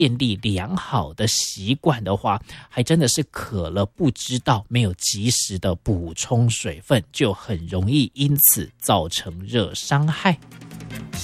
电力良好的习惯的话，还真的是渴了不知道，没有及时的补充水分，就很容易因此造成热伤害。